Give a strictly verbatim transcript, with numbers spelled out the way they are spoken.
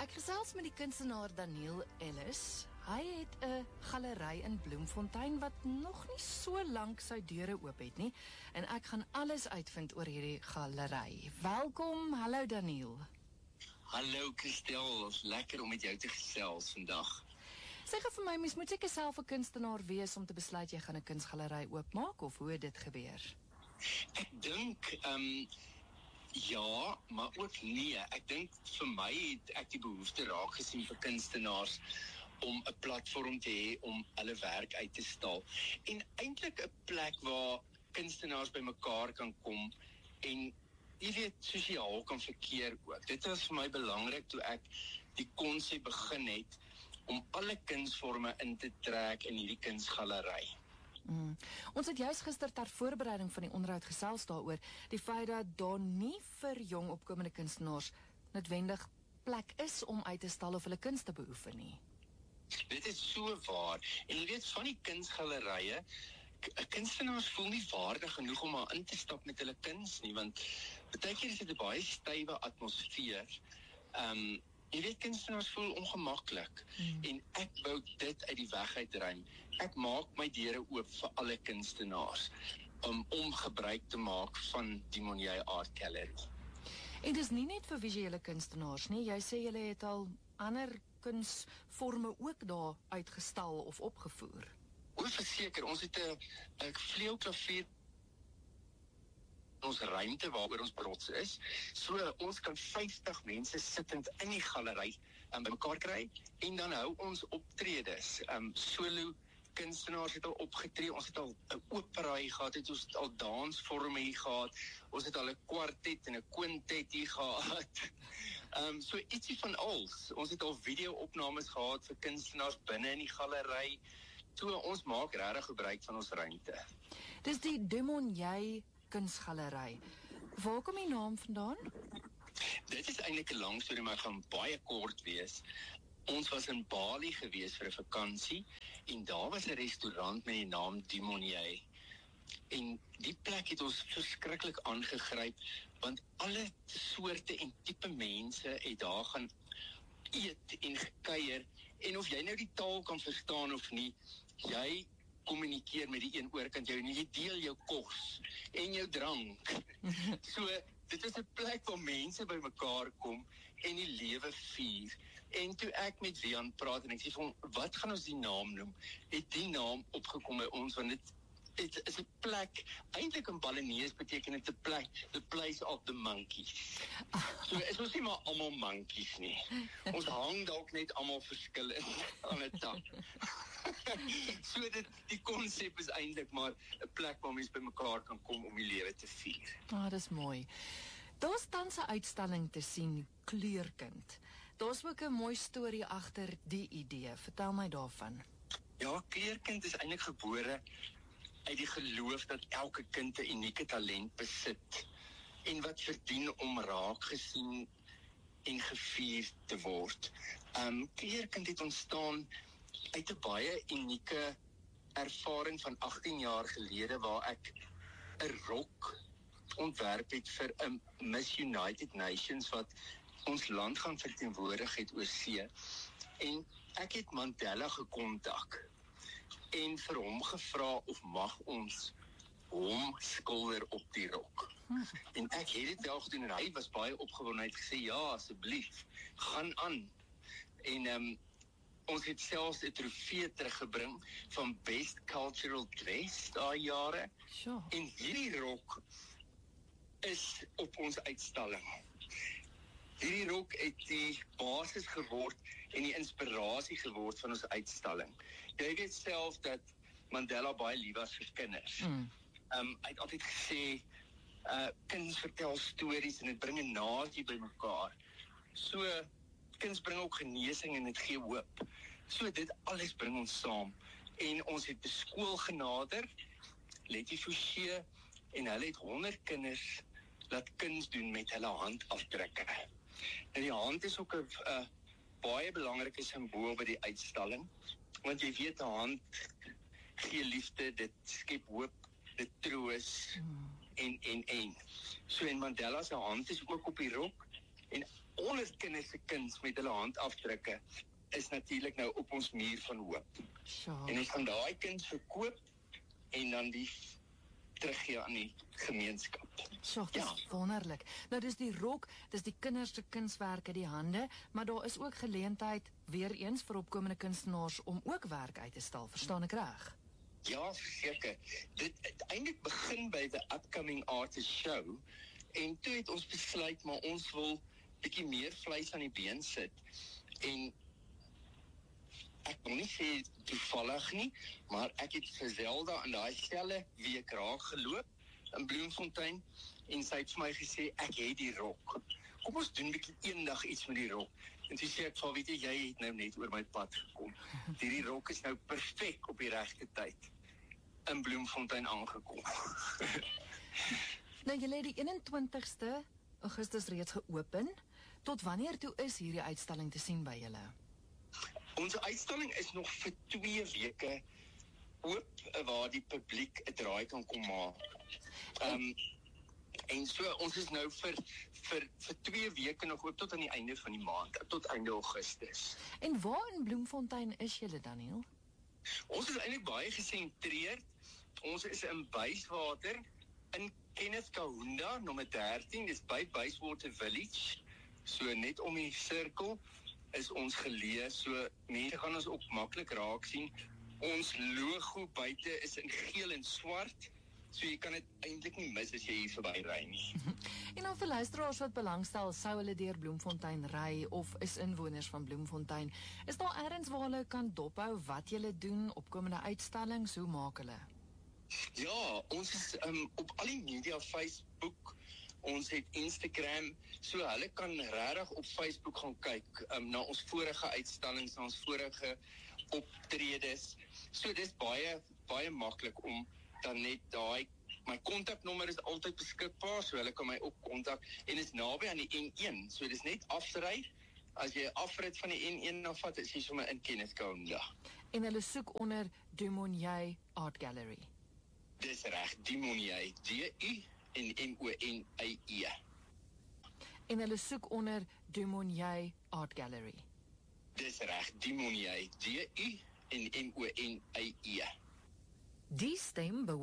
Ek gesels met die kunstenaar Daniel Ellis. Hy het 'n galery in Bloemfontein wat nog nie so lank sy deure oop het nie, en ek gaan alles uitvind oor hierdie galery. Welkom, hallo Daniel. Hallo Christel, ons lekker om met jou te gesels vandag. Sê gou vir my, mens moet seker self 'n kunstenaar wees om te besluit jy gaan 'n kunsgalery oopmaak, of hoe het dit gebeur? Ek dink, ehm um, ja, maar ook nee. Ek dink vir my het ek die behoefte raak gesien vir kunstenaars om 'n platform te hê om hulle werk uit te stal. En eintlik 'n plek waar kunstenaars bymekaar kan kom en jy weet, sosiaal kan verkeer ook. Dit was vir my belangrik toe ek die konsep begin het om alle kunsvorme in te trek in hierdie kunsgalery. Mm. Ons het juist gister ter voorbereiding van die onderhoud gesels daaroor die feit dat daar nie vir jong opkomende kunstenaars noodwendig plek is om uit te stal of hulle kuns te beoefen nie. Dit is so waar. En jy weet, van die kunsgalerye, kunstenaars voel nie waardig genoeg om maar in te stap met hulle kuns nie, want baie keer is dit 'n baie stywe atmosfeer. Um, jy weet, kunstenaars voel ongemaklik, hmm. en ek wou dit uit die weg uitruim. Ek maak my deure oop vir alle kunstenaars, um, om gebruik te maak van die Monnier Art Gallery. En dis nie net vir visuele kunstenaars nie, jy sê julle het al ander kunsvorme ook daar uitgestal of opgevoer. O, verseker, ons het 'n 'n vleuelklavier ons ruimte waaroor ons trots is. So ons kan vyftig mense sittend in die galery um, bymekaar kry, en dan hou ons optredes. Um, solo kunstenaars het al opgetree, ons het al 'n opera hier gehad, het ons het al dansvorme hier gehad, ons het al 'n kwartet en 'n kwintet hier gehad. Um, so ietsie van alles. Ons het al video-opnames gehad vir kunstenaars binne in die galery. So ons maak regtig gebruik van ons ruimte. Dis die De Monnier kunsgalery. Waar kom die naam vandaan? Dit is eintlik 'n lang storie, maar gaan baie kort wees. Ons was in Bali gewees vir 'n vakansie, en daar was 'n restaurant met die naam De Monnier. En die plek het ons verskriklik aangegryp, want alle soorte en tipe mense het daar gaan eet en gekuier, en of jy nou die taal kan verstaan of nie, jy kommunikeer met die een oorkant jou, en jy deel jou kos en jou drank. So, dit is 'n plek waar mense bymekaar kom en die lewe vier. En toe ek met Wian praat en ek sê vir hom, wat gaan ons die naam noem? Het die naam opgekom by ons, want dit dit is 'n plek, eintlik in Balinese beteken dit 'n plek, the place of the monkeys. So is ons nie maar almal monkeys nie. Ons hang dalk net almal verskillend aan 'n tak. So dit, die konsep is eintlik maar 'n plek waar mense bymekaar kan kom om die lewe te vier. Ah, oh, dis mooi. Daar's tans 'n uitstalling te sien, Kleurkind. Daar's ook 'n mooi storie agter die idee. Vertel my daarvan. Ja, Kleurkind is eintlik gebore uit die geloof dat elke kind 'n unieke talent besit en wat verdien om raak gesien en gevier te word. Um, Kleurkind het ontstaan uit 'n baie unieke ervaring van agttien jaar gelede, waar ek 'n rok ontwerp het vir 'n Miss United Nations wat ons land gaan verteenwoordig het oor see. En ek het Mandela gekontak en vir hom gevra of mag ons hom skilder op die rok. Hmm. En ek het dit wel gedoen, en hy was baie opgewonde. Hy het gesê, ja, asseblief, gaan aan. En um, ons het selfs 'n trofee teruggebring van Best Cultural Dress daai jare. Sure. En hierdie rok is op ons uitstalling. Hierdie rok het die basis geword en die inspirasie geword van ons uitstalling. Jy weet self dat Mandela baie lief was vir kinders. Mm. Um, hy het altyd gesê, uh, kinders vertel stories en dit bring 'n nasie bymekaar. So, kinders bring ook genesing en dit gee hoop. So, dit alles bring ons saam. En ons het 'n skool genader, Letty Fouché, en hulle het honderd kinders laat kuns doen met hulle handafdrukke. En die hand is ook 'n uh, baie belangrike simbool by die uitstalling, want jy weet, 'n hand gee liefde, dit skep hoop, dit troos, mm. en, en, en. So, en Mandela se hand is ook op die rok, en Alle kinders se kuns met hulle handafdrukke is natuurlik nou op ons muur van hoop. Sjoe. En ons gaan daai kuns verkoop en dan die teruggee aan die gemeenskap. Sjoe, dis Ja. wonderlik. Nou dis die rok, dis die kinders se kunswerke, die hande, maar daar is ook geleentheid weer eens vir opkomende kunstenaars om ook werk uit te stal, verstaan ek reg? Ja, verseker. Dit het eintlik begin by the Upcoming Artist Show en toe het ons besluit maar ons wil bietjie meer vleis aan die been sit. En ek wil nie sê toevallig nie, maar ek het vir Zelda in daai selfde week raak geloop in Bloemfontein en sy het vir my gesê ek het die rok. Kom ons doen bietjie eendag iets met die rok. En toe sê ek vir haar, weet jy, jy het nou net oor my pad gekom. Hierdie rok is nou perfek op die regte tyd in Bloemfontein aangekom. Nou julle het die eenentwintigste Augustus reeds geopen. Tot wanneer toe is hierdie uitstalling te sien by julle? Ons uitstalling is nog vir twee weke oop waar die publiek 'n draai kan kom maak. Um, en so ons is nou vir vir vir twee weke nog oop tot aan die einde van die maand, tot einde Augustus. En waar in Bloemfontein is julle, Daniel? Ons is eintlik baie gesentreerd. Ons is in Buyswater in Kenneth Kaunda nommer dertien, dis by Buyswater Village. So net om die sirkel is ons geleë, so mense gaan ons ook maklik raak sien. Ons logo buite is in geel en swart, so jy kan dit eintlik nie mis as jy hier verby ry nie. En dan vir luisteraars wat belangstel, sou hulle deur Bloemfontein ry of is inwoners van Bloemfontein, is daar ergens waar hulle kan dophou wat julle doen, opkomende uitstallings, hoe maak hulle? Ja, ons is um, op al die media, Facebook, ons het Instagram, so hulle kan regtig op Facebook gaan kyk um, na ons vorige uitstallings, na ons vorige optredes. So dis baie baie maklik om dan net daai, my kontaknommer is altyd beskikbaar, so hulle kan my ook kontak en is naby aan die N een, so dis net afry. As jy 'n afrit van die N een afvat, is jy sommer in Kenneth Kaunda. En hulle soek onder Dumonier Art Gallery. Dis reg, Dumonier, D U en M O N I E. En hulle soek onder Dumonier Art Gallery. Dis reg, Dumonier, D U en M O N I E. Die stem